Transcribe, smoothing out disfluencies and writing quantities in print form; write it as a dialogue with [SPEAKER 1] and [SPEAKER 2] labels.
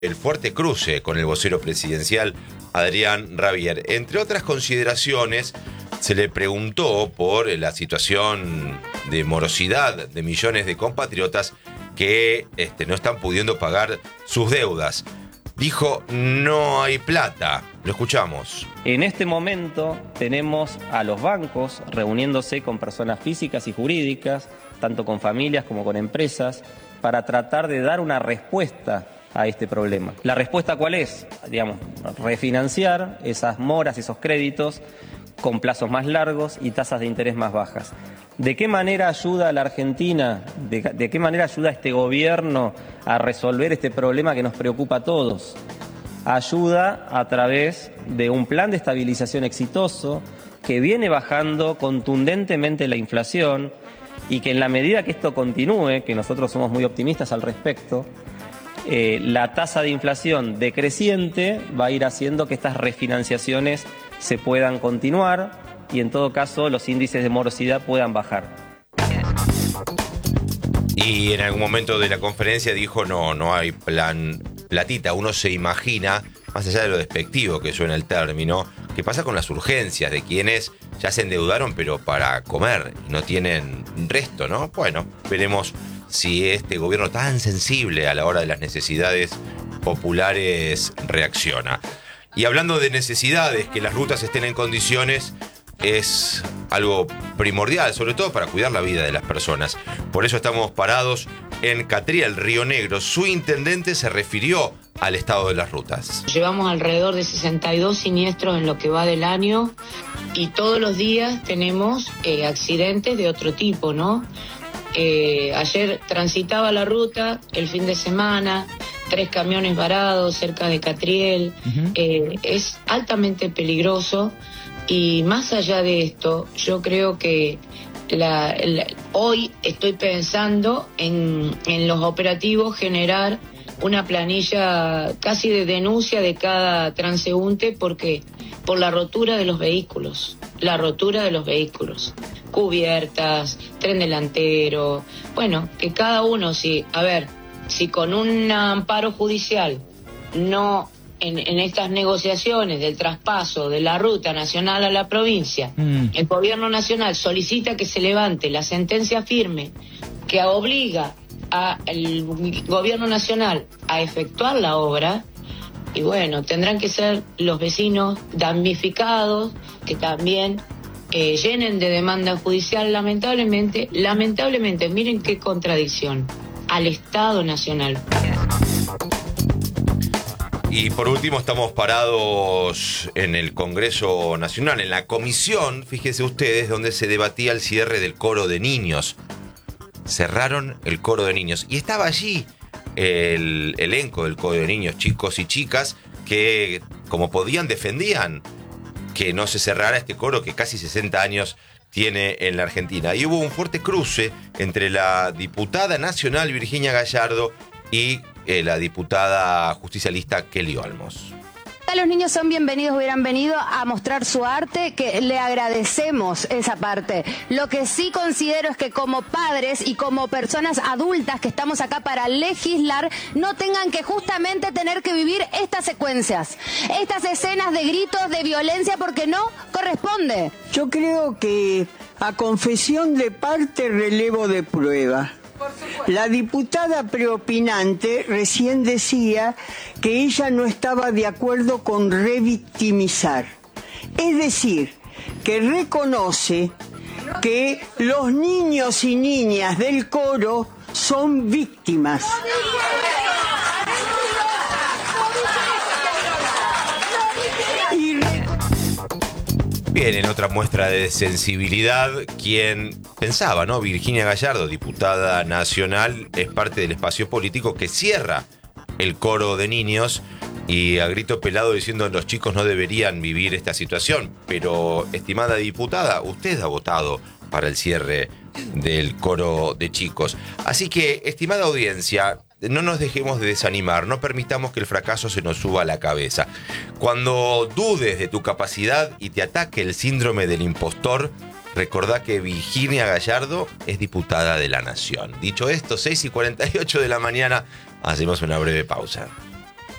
[SPEAKER 1] el fuerte cruce con el vocero presidencial Adrián Rabier. Entre otras consideraciones, se le preguntó por la situación de morosidad de millones de compatriotas que no están pudiendo pagar sus deudas. Dijo, no hay plata. Lo escuchamos.
[SPEAKER 2] En este momento tenemos a los bancos reuniéndose con personas físicas y jurídicas, tanto con familias como con empresas, para tratar de dar una respuesta a este problema. ¿La respuesta cuál es? Refinanciar esas moras, esos créditos con plazos más largos y tasas de interés más bajas. ¿De qué manera ayuda a la Argentina, de qué manera ayuda este gobierno a resolver este problema que nos preocupa a todos? Ayuda a través de un plan de estabilización exitoso que viene bajando contundentemente la inflación y que en la medida que esto continúe, que nosotros somos muy optimistas al respecto, la tasa de inflación decreciente va a ir haciendo que estas refinanciaciones se puedan continuar y en todo caso los índices de morosidad puedan bajar.
[SPEAKER 1] Y en algún momento de la conferencia dijo no hay plan platita. Uno se imagina, más allá de lo despectivo que suena el término, qué pasa con las urgencias de quienes ya se endeudaron pero para comer y no tienen resto, ¿no? Bueno, veremos si este gobierno tan sensible a la hora de las necesidades populares reacciona. Y hablando de necesidades, que las rutas estén en condiciones es algo primordial, sobre todo para cuidar la vida de las personas. Por eso estamos parados en Catriel, Río Negro. Su intendente se refirió al estado de las rutas.
[SPEAKER 3] Llevamos alrededor de 62 siniestros en lo que va del año y todos los días tenemos accidentes de otro tipo, ¿no? Ayer transitaba la ruta, el fin de semana, 3 camiones varados cerca de Catriel. Es altamente peligroso y más allá de esto, yo creo que hoy estoy pensando en los operativos generar una planilla casi de denuncia de cada transeúnte porque por la rotura de los vehículos, cubiertas, tren delantero, bueno, que cada uno, si con un amparo judicial no en estas negociaciones del traspaso de la ruta nacional a la provincia, el gobierno nacional solicita que se levante la sentencia firme que obliga al gobierno nacional a efectuar la obra, y bueno, tendrán que ser los vecinos damnificados que también llenen de demanda judicial, lamentablemente, miren qué contradicción, al Estado Nacional.
[SPEAKER 1] Y por último estamos parados en el Congreso Nacional, en la comisión, fíjense ustedes, donde se debatía el cierre del coro de niños. Cerraron el coro de niños y estaba allí el elenco del coro de niños, chicos y chicas, que como podían defendían que no se cerrara este coro que casi 60 años tiene en la Argentina. Y hubo un fuerte cruce entre la diputada nacional Virginia Gallardo y la diputada justicialista Kelly Olmos.
[SPEAKER 4] Los niños son bienvenidos, hubieran venido a mostrar su arte, que le agradecemos esa parte. Lo que sí considero es que como padres y como personas adultas que estamos acá para legislar, no tengan que justamente tener que vivir estas secuencias, estas escenas de gritos, de violencia, porque no corresponde.
[SPEAKER 5] Yo creo que a confesión de parte, relevo de prueba. La diputada preopinante recién decía que ella no estaba de acuerdo con revictimizar. Es decir, que reconoce que los niños y niñas del coro son víctimas.
[SPEAKER 1] Bien, en otra muestra de sensibilidad, quien pensaba, ¿no? Virginia Gallardo, diputada nacional, es parte del espacio político que cierra el coro de niños y a grito pelado diciendo los chicos no deberían vivir esta situación. Pero, estimada diputada, usted ha votado para el cierre del coro de chicos. Así que, estimada audiencia, no nos dejemos de desanimar, no permitamos que el fracaso se nos suba a la cabeza. Cuando dudes de tu capacidad y te ataque el síndrome del impostor, recordá que Virginia Gallardo es diputada de la Nación. Dicho esto, 6:48 de la mañana, hacemos una breve pausa.